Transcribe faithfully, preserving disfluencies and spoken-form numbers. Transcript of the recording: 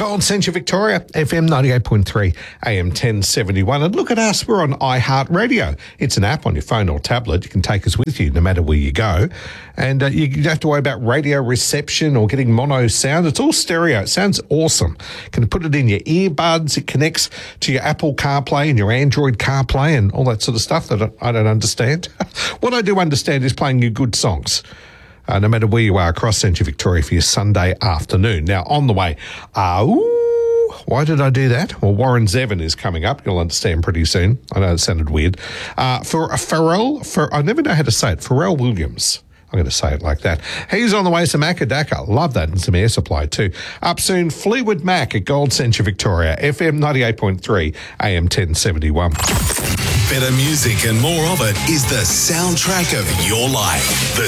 Gold Central Victoria, F M ninety-eight point three, A M ten seventy-one. And look at us, we're on iHeartRadio. It's an app on your phone or tablet. You can take us with you no matter where you go. And uh, you don't have to worry about radio reception or getting mono sound. It's all stereo. It sounds awesome. You can put it in your earbuds. It connects to your Apple CarPlay and your Android CarPlay and all that sort of stuff that I don't understand. What I do understand is playing you good songs. Uh, no matter where you are across Central Victoria for your Sunday afternoon. Now, on the way, uh, ooh, why did I do that? Well, Warren Zevon is coming up. You'll understand pretty soon. I know it sounded weird. Uh, for a Pharrell, for, I never know how to say it, Pharrell Williams. I'm going to say it like that. He's on the way, some Akadaka. Love that, and some Air Supply too. Up soon, Fleetwood Mac at Gold Central Victoria, F M ninety-eight point three, A M ten seventy-one. Better music and more of it is the soundtrack of your life. The